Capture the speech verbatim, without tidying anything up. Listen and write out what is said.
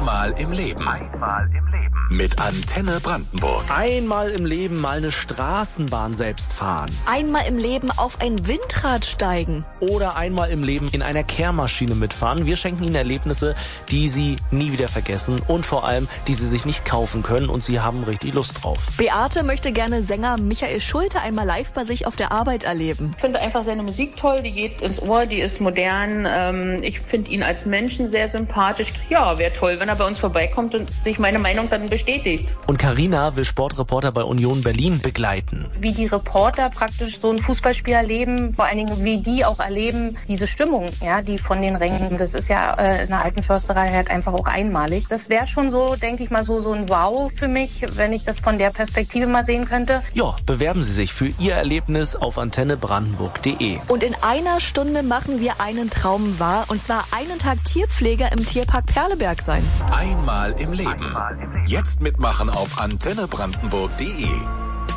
Einmal im Leben. Einmal im Leben. Mit Antenne Brandenburg. Einmal im Leben mal eine Straßenbahn selbst fahren. Einmal im Leben auf ein Windrad steigen. Oder einmal im Leben in einer Kehrmaschine mitfahren. Wir schenken Ihnen Erlebnisse, die Sie nie wieder vergessen und vor allem, die Sie sich nicht kaufen können und Sie haben richtig Lust drauf. Beate möchte gerne Sänger Michael Schulte einmal live bei sich auf der Arbeit erleben. Ich finde einfach seine Musik toll, die geht ins Ohr, die ist modern. Ähm, ich finde ihn als Menschen sehr sympathisch. Ja, wäre toll, wenn er bei uns vorbeikommt und sich meine Meinung dann bestätigt. Und Carina will Sportreporter bei Union Berlin begleiten. Wie die Reporter praktisch so ein Fußballspiel erleben, vor allen Dingen wie die auch erleben, diese Stimmung, ja, die von den Rängen, das ist ja äh, in der alten Försterei halt einfach auch einmalig. Das wäre schon so, denke ich mal, so, so ein Wow für mich, wenn ich das von der Perspektive mal sehen könnte. Ja, bewerben Sie sich für Ihr Erlebnis auf antenne brandenburg punkt de. Und in einer Stunde machen wir einen Traum wahr, und zwar einen Tag Tierpfleger im Tierpark Perleberg sein. Einmal im Leben. Einmal im Leben. Jetzt mitmachen auf antenne brandenburg punkt de.